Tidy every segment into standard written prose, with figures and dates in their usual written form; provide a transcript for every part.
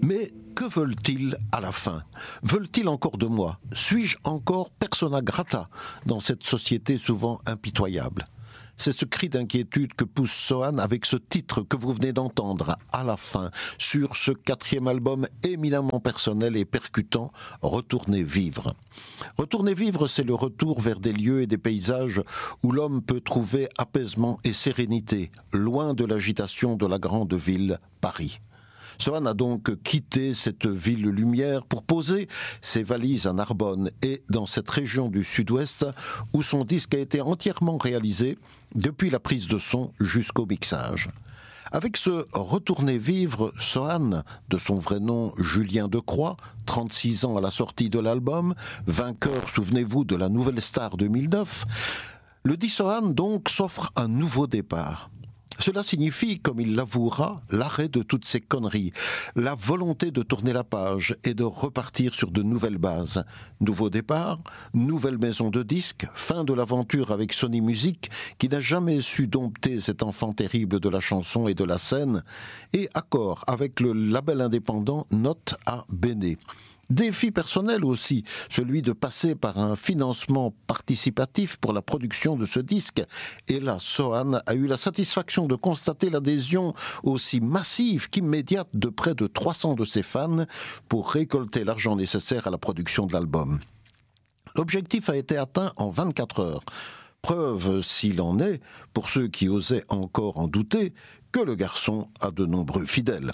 Mais que veulent-ils à la fin? Veulent-ils encore de moi? Suis-je encore persona grata dans cette société souvent impitoyable? C'est ce cri d'inquiétude que pousse Sohan avec ce titre que vous venez d'entendre à la fin, sur ce 4e album éminemment personnel et percutant, Retournez vivre. Retournez vivre, c'est le retour vers des lieux et des paysages où l'homme peut trouver apaisement et sérénité, loin de l'agitation de la grande ville, Paris. Sohan a donc quitté cette ville lumière pour poser ses valises à Narbonne et dans cette région du sud-ouest où son disque a été entièrement réalisé depuis la prise de son jusqu'au mixage. Avec ce Retourner vivre, Sohan, de son vrai nom Julien Decroix, 36 ans à la sortie de l'album, vainqueur, souvenez-vous, de la Nouvelle Star 2009, le dit Sohan donc s'offre un nouveau départ. Cela signifie, comme il l'avouera, l'arrêt de toutes ces conneries, la volonté de tourner la page et de repartir sur de nouvelles bases. Nouveau départ, nouvelle maison de disques, fin de l'aventure avec Sony Music, qui n'a jamais su dompter cet enfant terrible de la chanson et de la scène, et accord avec le label indépendant Note à Bene. Défi personnel aussi, celui de passer par un financement participatif pour la production de ce disque. Et là, Sohan a eu la satisfaction de constater l'adhésion aussi massive qu'immédiate de près de 300 de ses fans pour récolter l'argent nécessaire à la production de l'album. L'objectif a été atteint en 24 heures. Preuve, s'il en est, pour ceux qui osaient encore en douter, que le garçon a de nombreux fidèles.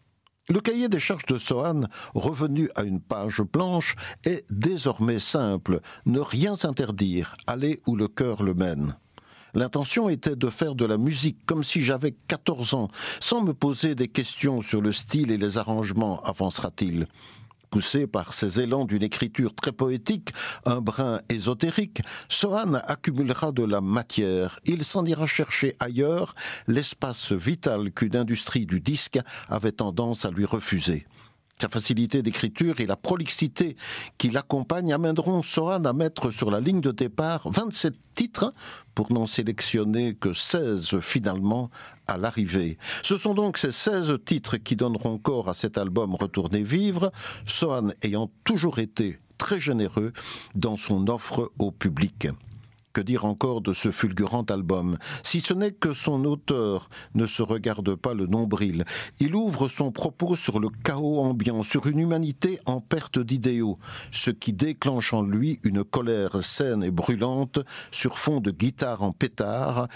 Le cahier des charges de Sohan, revenu à une page blanche, est désormais simple, ne rien s'interdire, aller où le cœur le mène. L'intention était de faire de la musique comme si j'avais 14 ans, sans me poser des questions sur le style et les arrangements, avancera-t-il. Poussé par ses élans d'une écriture très poétique, un brin ésotérique, Sohan accumulera de la matière. Il s'en ira chercher ailleurs l'espace vital qu'une industrie du disque avait tendance à lui refuser. Sa facilité d'écriture et la prolixité qui l'accompagnent amèneront Sohan à mettre sur la ligne de départ 27 titres pour n'en sélectionner que 16 finalement à l'arrivée. Ce sont donc ces 16 titres qui donneront corps à cet album Retournez vivre, Sohan ayant toujours été très généreux dans son offre au public. Que dire encore de ce fulgurant album, si ce n'est que son auteur ne se regarde pas le nombril. Il ouvre son propos sur le chaos ambiant, sur une humanité en perte d'idéaux, ce qui déclenche en lui une colère saine et brûlante sur fond de guitare en pétard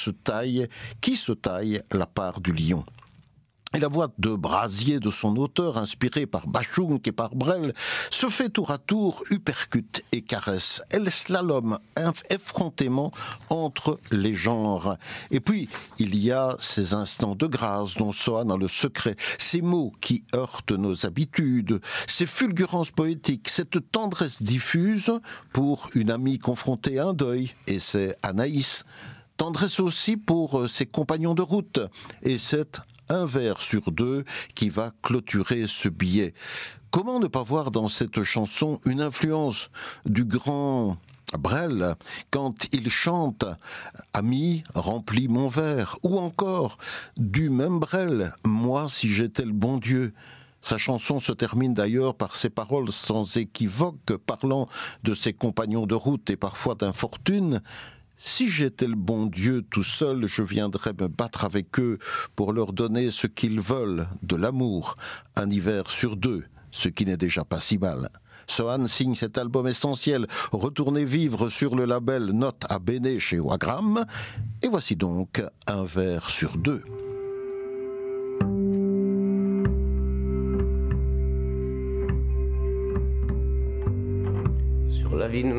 qui se taille la part du lion. Et la voix de brasier de son auteur, inspirée par Bachung et par Brel, se fait tour à tour uppercut et caresse. Elle slalome effrontément entre les genres. Et puis, il y a ces instants de grâce dont Sohan a le secret, ces mots qui heurtent nos habitudes, ces fulgurances poétiques, cette tendresse diffuse pour une amie confrontée à un deuil, et c'est Anaïs. Tendresse aussi pour ses compagnons de route, et c'est un vers sur deux qui va clôturer ce billet. Comment ne pas voir dans cette chanson une influence du grand Brel quand il chante « Ami, remplis mon verre » ou encore du même Brel « Moi, si j'étais le bon Dieu ». Sa chanson se termine d'ailleurs par ces paroles sans équivoque parlant de ses compagnons de route et parfois d'infortune. Si j'étais le bon Dieu tout seul, je viendrais me battre avec eux pour leur donner ce qu'ils veulent, de l'amour, un hiver sur deux, ce qui n'est déjà pas si mal. Sohan signe cet album essentiel, Retournez vivre sur le label Note à Bene chez Wagram, et voici donc un vers sur deux. Sur la vie